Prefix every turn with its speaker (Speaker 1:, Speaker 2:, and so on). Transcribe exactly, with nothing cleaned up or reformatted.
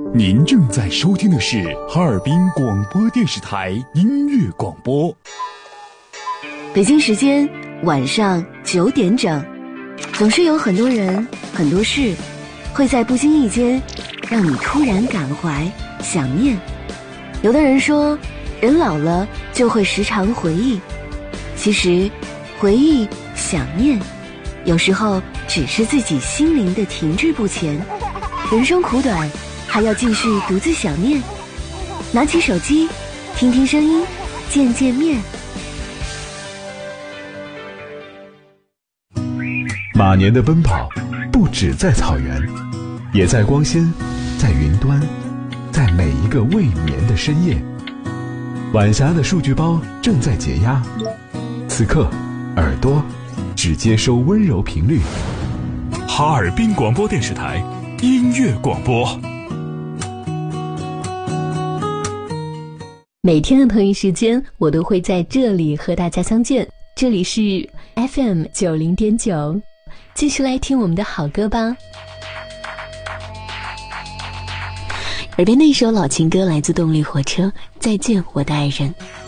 Speaker 1: 您正在收听的是哈尔滨广播电视台音乐广播。
Speaker 2: 北京时间晚上九点整，总是有很多人、很多事，会在不经意间让你突然感怀、想念。有的人说，人老了就会时常回忆，其实回忆、想念，有时候只是自己心灵的停滞不前。人生苦短，还要继续独自想念。拿起手机，听听声音，见见面。
Speaker 3: 马年的奔跑不只在草原，也在光纤，在云端，在每一个未眠的深夜。晚霞的数据包正在解压，此刻耳朵只接收温柔频率。
Speaker 1: 哈尔滨广播电视台音乐广播。
Speaker 4: 每天的同一时间，我都会在这里和大家相见。这里是 F M 九零点九，继续来听我们的好歌吧。
Speaker 2: 耳边那首老情歌来自动力火车，再见我的爱人。